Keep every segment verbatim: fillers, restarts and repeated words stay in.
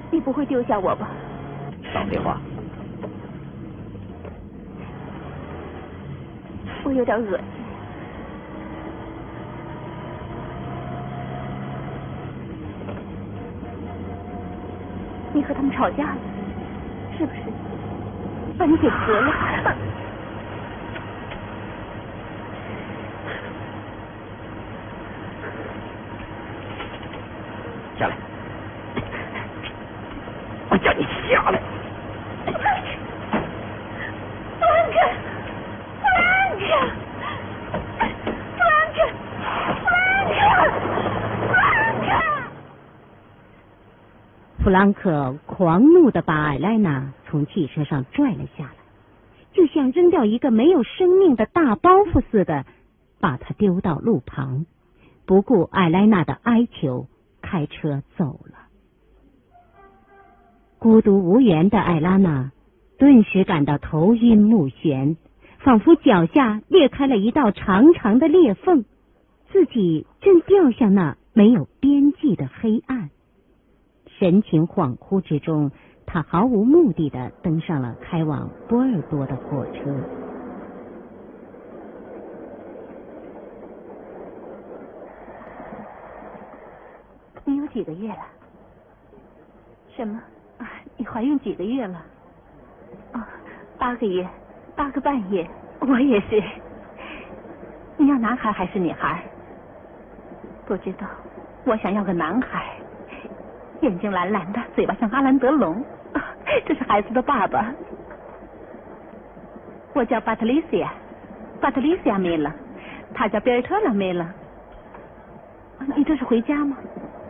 你不会丢下我吧？ 少废话。 我有点恶心。你和他们吵架了，是不是？把你给辞了？ 下来！我叫你下来！ 弗兰克，弗兰克，弗兰克，弗兰克，弗兰克！ 弗兰克狂怒地把艾莱娜从汽车上拽了下来，就像扔掉一个没有生命的大包袱似的，把她丢到路旁，不顾艾莱娜的哀求，开车走了。孤独无援的艾拉娜顿时感到头晕目眩，仿佛脚下裂开了一道长长的裂缝，自己正掉向那没有边际的黑暗。神情恍惚之中，他毫无目的地登上了开往波尔多的火车。 你有几个月了？什么？啊，你怀孕几个月了？哦，八个月，八个半月。我也是。你要男孩还是女孩？不知道。我想要个男孩，眼睛蓝蓝的，嘴巴像阿兰德龙。啊，这是孩子的爸爸。我叫巴特丽西亚，巴特丽西亚没了，他叫比尔特了没了。你这是回家吗？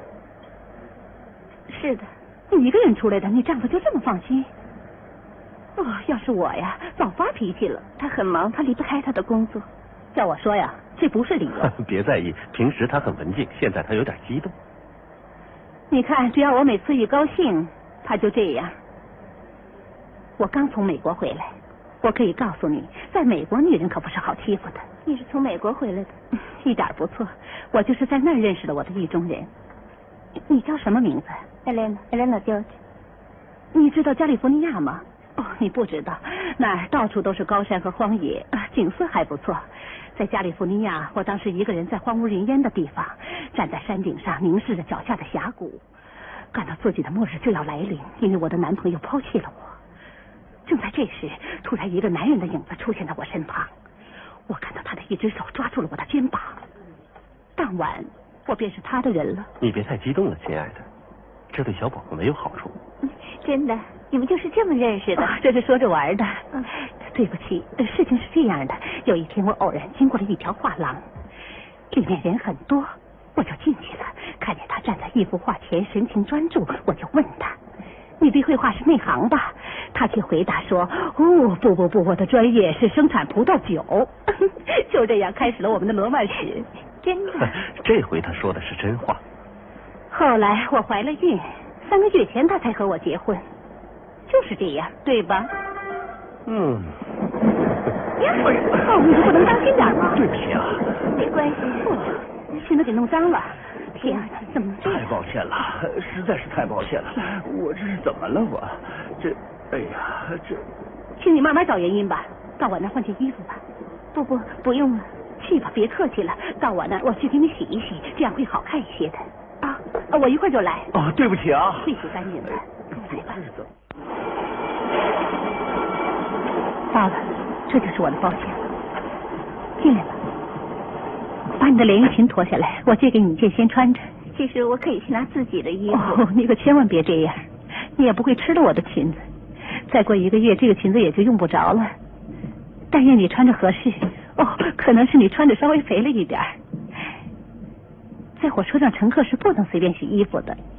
是的。你一个人出来的，你丈夫就这么放心？哦，要是我呀，早发脾气了。他很忙，他离不开他的工作。叫我说呀，这不是理由。 别在意，平时他很文静，现在他有点激动。 你看，只要我每次一高兴，他就这样。我刚从美国回来，我可以告诉你，在美国女人可不是好欺负的。你是从美国回来的？一点不错，我就是在那儿认识了我的意中人。你叫什么名字？Elena，Elena George。你知道加利福尼亚吗？哦，你不知道，那儿到处都是高山和荒野，景色还不错。在加利福尼亚，我当时一个人在荒无人烟的地方，站在山顶上凝视着脚下的峡谷，感到自己的末日就要来临，因为我的男朋友抛弃了我。正在这时，突然一个男人的影子出现在我身旁，我感到他的一只手抓住了我的肩膀。当晚我便是他的人了。 你别太激动了，亲爱的，这对小宝宝没有好处。 真的，你们就是这么认识的？啊、这是说着玩的。嗯，对不起，事情是这样的，有一天我偶然经过了一条画廊，里面人很多，我就进去了，看见他站在一幅画前，神情专注，我就问他：“你对绘画是内行吧？”他却回答说：“哦，不不不，我的专业是生产葡萄酒。”就这样开始了我们的罗曼史。真的？ 这回他说的是真话。 后来我怀了孕，三个月前他才和我结婚，就是这样，对吧？ 嗯。 呀，哦，你不能当心点吗？ 对不起啊。 没关系。哦，裙子给弄脏了。天啊，怎么这样？ 太抱歉了，实在是太抱歉了。我这是怎么了？我这，哎呀，这， 请你慢慢找原因吧。到我那换件衣服吧。不不，不用了。去吧，别客气了。到我那儿，我去给你洗一洗，这样会好看一些的。啊，我一会儿就来。 哦，对不起啊。 会洗干净的。来吧。到了，这就是我的包间。进来吧。把你的连衣裙脱下来，我借给你一件先穿着。其实我可以去拿自己的衣服。哦，你可千万别这样，你也不会吃了我的裙子。再过一个月，这个裙子也就用不着了。但愿你穿着合适。哦，可能是你穿着稍微肥了一点。在火车上，乘客是不能随便洗衣服的，